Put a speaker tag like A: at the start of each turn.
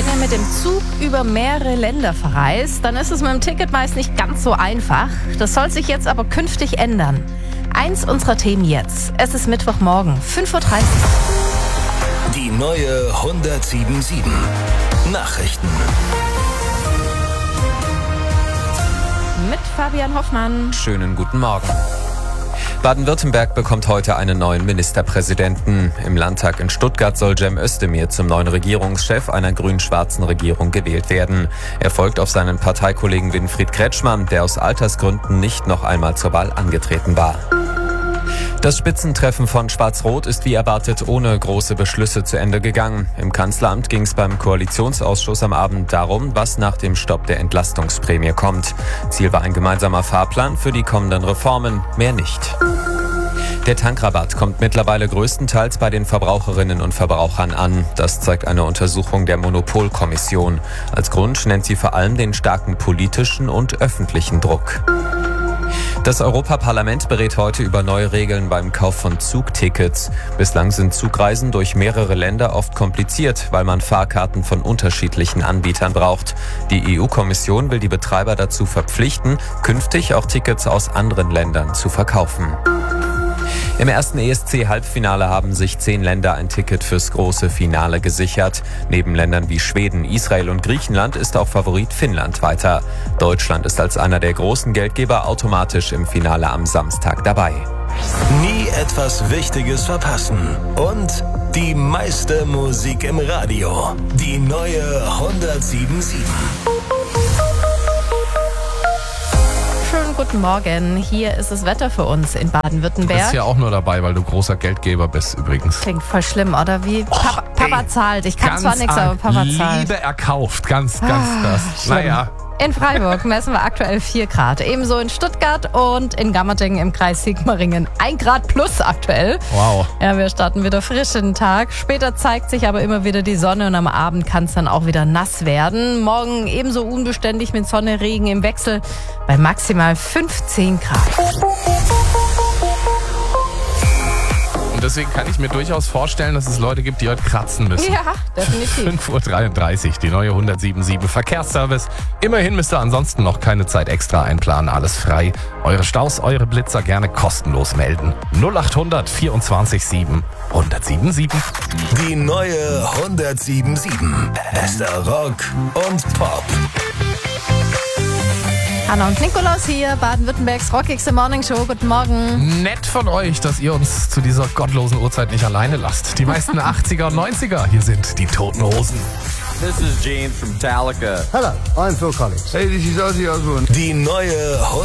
A: Wenn ihr mit dem Zug über mehrere Länder verreist, dann ist es mit dem Ticket meist nicht ganz so einfach. Das soll sich jetzt aber künftig ändern. Eins unserer Themen jetzt. Es ist Mittwochmorgen, 5:30 Uhr.
B: Die neue 107.7 Nachrichten.
A: Mit Fabian Hoffmann.
C: Schönen guten Morgen. Baden-Württemberg bekommt heute einen neuen Ministerpräsidenten. Im Landtag in Stuttgart soll Cem Özdemir zum neuen Regierungschef einer grün-schwarzen Regierung gewählt werden. Er folgt auf seinen Parteikollegen Winfried Kretschmann, der aus Altersgründen nicht noch einmal zur Wahl angetreten war. Das Spitzentreffen von Schwarz-Rot ist wie erwartet ohne große Beschlüsse zu Ende gegangen. Im Kanzleramt ging es beim Koalitionsausschuss am Abend darum, was nach dem Stopp der Entlastungsprämie kommt. Ziel war ein gemeinsamer Fahrplan für die kommenden Reformen, mehr nicht. Der Tankrabatt kommt mittlerweile größtenteils bei den Verbraucherinnen und Verbrauchern an. Das zeigt eine Untersuchung der Monopolkommission. Als Grund nennt sie vor allem den starken politischen und öffentlichen Druck. Das Europaparlament berät heute über neue Regeln beim Kauf von Zugtickets. Bislang sind Zugreisen durch mehrere Länder oft kompliziert, weil man Fahrkarten von unterschiedlichen Anbietern braucht. Die EU-Kommission will die Betreiber dazu verpflichten, künftig auch Tickets aus anderen Ländern zu verkaufen. Im ersten ESC-Halbfinale haben sich 10 Länder ein Ticket fürs große Finale gesichert. Neben Ländern wie Schweden, Israel und Griechenland ist auch Favorit Finnland weiter. Deutschland ist als einer der großen Geldgeber automatisch im Finale am Samstag dabei.
B: Nie etwas Wichtiges verpassen. Und die meiste Musik im Radio. Die neue 107.7.
A: Schönen guten Morgen. Hier ist das Wetter für uns in Baden-Württemberg.
D: Du bist ja auch nur dabei, weil du großer Geldgeber bist übrigens.
A: Klingt voll schlimm, oder? Wie Papa zahlt. Ich kann zwar nichts, aber Papa zahlt.
D: Liebe erkauft, ganz das.
A: Schlimm.
D: Naja.
A: In Freiburg messen wir aktuell 4 Grad. Ebenso in Stuttgart und in Gammertingen im Kreis Sigmaringen 1 Grad plus aktuell.
D: Wow.
A: Ja, wir starten wieder frisch in den Tag. Später zeigt sich aber immer wieder die Sonne und am Abend kann es dann auch wieder nass werden. Morgen ebenso unbeständig mit Sonne, Regen im Wechsel bei maximal 15 Grad.
D: Und deswegen kann ich mir durchaus vorstellen, dass es Leute gibt, die heute kratzen müssen.
A: Ja, definitiv.
D: 5:33 Uhr, die neue 107.7 Verkehrsservice. Immerhin müsst ihr ansonsten noch keine Zeit extra einplanen, alles frei. Eure Staus, eure Blitzer gerne kostenlos melden. 0800 24 7 107.7.
B: Die neue 107.7. Bester Rock und Pop.
A: Anna und Nikolaus hier, Baden-Württembergs rockigste Morningshow. Guten Morgen.
D: Nett von euch, dass ihr uns zu dieser gottlosen Uhrzeit nicht alleine lasst. Die meisten 80er und 90er, hier sind die Toten Hosen.
E: This is James from Metallica.
F: Hello, I'm Phil Collins.
E: Hey, this is Ozzy Osbourne.
B: Die neue